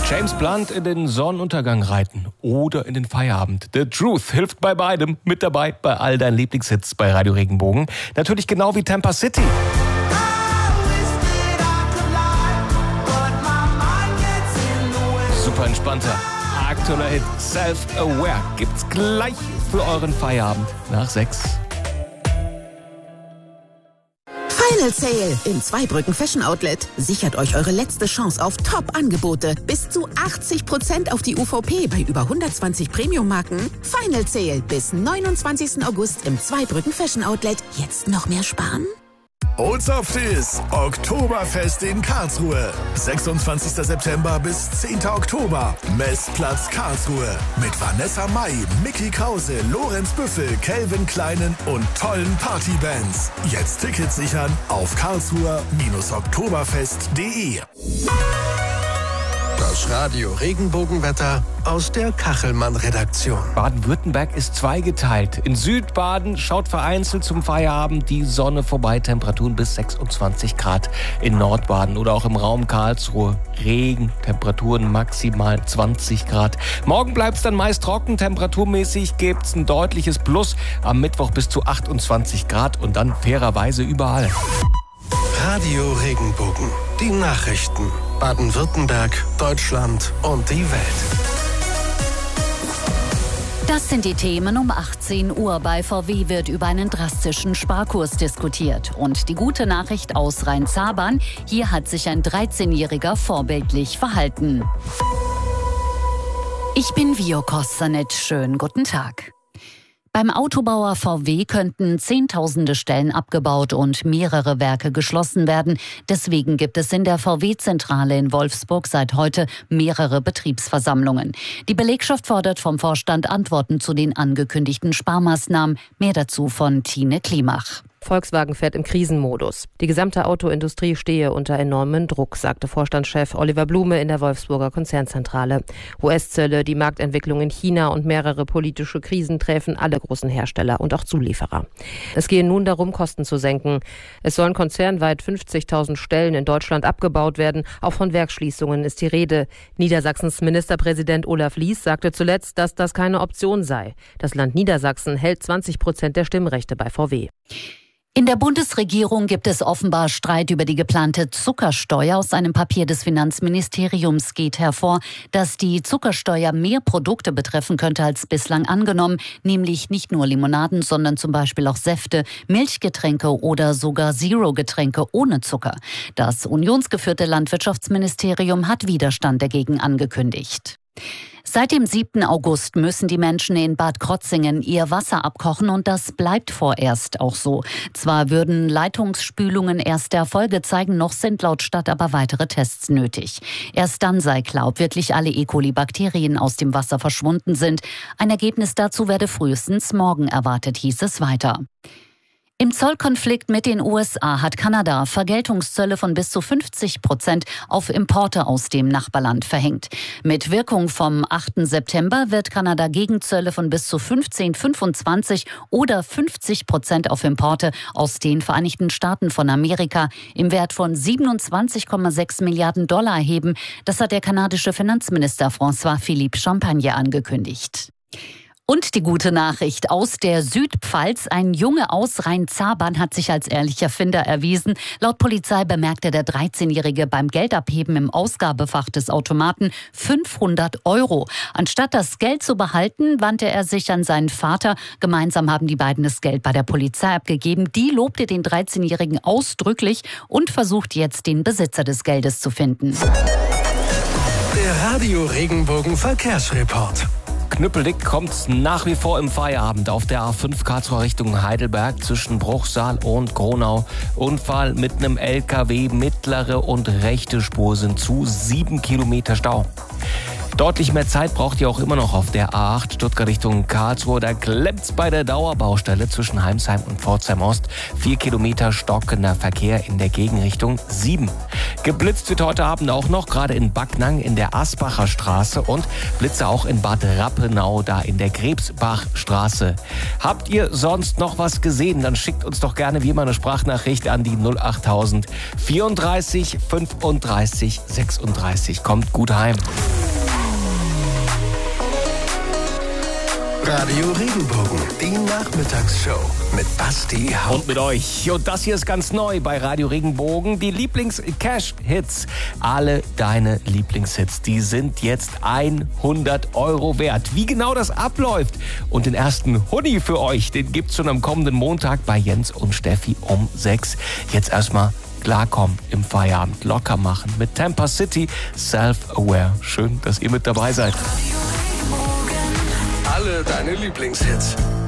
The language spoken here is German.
James Blunt in den Sonnenuntergang reiten oder in den Feierabend. The Truth hilft bei beidem. Mit dabei bei all deinen Lieblingshits bei Radio Regenbogen. Natürlich genau wie Tampa City. Super entspannter, aktueller Hit Self-Aware gibt's gleich für euren Feierabend nach 6. Final Sale im Zweibrücken Fashion Outlet. Sichert euch eure letzte Chance auf Top-Angebote. Bis zu 80% auf die UVP bei über 120 Premium-Marken. Final Sale bis 29. August im Zweibrücken Fashion Outlet. Jetzt noch mehr sparen? Olds of This Oktoberfest in Karlsruhe. 26. September bis 10. Oktober. Messplatz Karlsruhe. Mit Vanessa Mai, Mickey Krause, Lorenz Büffel, Calvin Kleinen und tollen Partybands. Jetzt Tickets sichern auf karlsruher-oktoberfest.de. Das Radio Regenbogenwetter aus der Kachelmann-Redaktion. Baden-Württemberg ist zweigeteilt. In Südbaden schaut vereinzelt zum Feierabend die Sonne vorbei. Temperaturen bis 26 Grad. In Nordbaden oder auch im Raum Karlsruhe Regen. Temperaturen maximal 20 Grad. Morgen bleibt es dann meist trocken. Temperaturmäßig gibt es ein deutliches Plus. Am Mittwoch bis zu 28 Grad und dann fairerweise überall. Radio Regenbogen. Die Nachrichten. Baden-Württemberg, Deutschland und die Welt. Das sind die Themen um 18 Uhr. Bei VW wird über einen drastischen Sparkurs diskutiert. Und die gute Nachricht aus Rhein-Zabern: Hier hat sich ein 13-Jähriger vorbildlich verhalten. Ich bin Vio Kostanet. Schönen guten Tag. Beim Autobauer VW könnten Zehntausende Stellen abgebaut und mehrere Werke geschlossen werden. Deswegen gibt es in der VW-Zentrale in Wolfsburg seit heute mehrere Betriebsversammlungen. Die Belegschaft fordert vom Vorstand Antworten zu den angekündigten Sparmaßnahmen. Mehr dazu von Tine Klimach. Volkswagen fährt im Krisenmodus. Die gesamte Autoindustrie stehe unter enormem Druck, sagte Vorstandschef Oliver Blume in der Wolfsburger Konzernzentrale. US-Zölle, die Marktentwicklung in China und mehrere politische Krisen treffen alle großen Hersteller und auch Zulieferer. Es gehe nun darum, Kosten zu senken. Es sollen konzernweit 50.000 Stellen in Deutschland abgebaut werden. Auch von Werksschließungen ist die Rede. Niedersachsens Ministerpräsident Olaf Lies sagte zuletzt, dass das keine Option sei. Das Land Niedersachsen hält 20% der Stimmrechte bei VW. In der Bundesregierung gibt es offenbar Streit über die geplante Zuckersteuer. Aus einem Papier des Finanzministeriums geht hervor, dass die Zuckersteuer mehr Produkte betreffen könnte als bislang angenommen, nämlich nicht nur Limonaden, sondern zum Beispiel auch Säfte, Milchgetränke oder sogar Zero-Getränke ohne Zucker. Das unionsgeführte Landwirtschaftsministerium hat Widerstand dagegen angekündigt. Seit dem 7. August müssen die Menschen in Bad Krotzingen ihr Wasser abkochen und das bleibt vorerst auch so. Zwar würden Leitungsspülungen erste Erfolge zeigen, noch sind laut Stadt aber weitere Tests nötig. Erst dann sei klar, ob wirklich alle E. coli-Bakterien aus dem Wasser verschwunden sind. Ein Ergebnis dazu werde frühestens morgen erwartet, hieß es weiter. Im Zollkonflikt mit den USA hat Kanada Vergeltungszölle von bis zu 50% auf Importe aus dem Nachbarland verhängt. Mit Wirkung vom 8. September wird Kanada Gegenzölle von bis zu 15, 25 oder 50% auf Importe aus den Vereinigten Staaten von Amerika im Wert von 27,6 Milliarden Dollar erheben. Das hat der kanadische Finanzminister François-Philippe Champagne angekündigt. Und die gute Nachricht aus der Südpfalz: Ein Junge aus Rhein-Zabern hat sich als ehrlicher Finder erwiesen. Laut Polizei bemerkte der 13-Jährige beim Geldabheben im Ausgabefach des Automaten 500 €. Anstatt das Geld zu behalten, wandte er sich an seinen Vater. Gemeinsam haben die beiden das Geld bei der Polizei abgegeben. Die lobte den 13-Jährigen ausdrücklich und versucht jetzt, den Besitzer des Geldes zu finden. Der Radio Regenbogen Verkehrsreport. Knüppeldick kommt's nach wie vor im Feierabend auf der A5 Karlsruhe Richtung Heidelberg zwischen Bruchsal und Gronau. Unfall mit einem LKW, mittlere und rechte Spur sind zu, 7 Kilometer Stau. Deutlich mehr Zeit braucht ihr auch immer noch auf der A8 Stuttgart Richtung Karlsruhe. Da klemmt's bei der Dauerbaustelle zwischen Heimsheim und Pforzheim Ost. 4 Kilometer stockender Verkehr in der Gegenrichtung 7. Geblitzt wird heute Abend auch noch, gerade in Backnang in der Asbacher Straße und Blitze auch in Bad Rappenau, da in der Krebsbachstraße. Habt ihr sonst noch was gesehen? Dann schickt uns doch gerne wie immer eine Sprachnachricht an die 08000 34 35 36. Kommt gut heim. Radio Regenbogen, die Nachmittagsshow mit Basti Haupt. Und mit euch. Und das hier ist ganz neu bei Radio Regenbogen. Die Lieblings-Cash-Hits. Alle deine Lieblingshits, die sind jetzt 100 € wert. Wie genau das abläuft und den ersten Hoodie für euch, den gibt's schon am kommenden Montag bei Jens und Steffi um 6. Jetzt erstmal klarkommen im Feierabend, locker machen mit Tampa City, Self-Aware. Schön, dass ihr mit dabei seid. Alle deine Lieblingshits.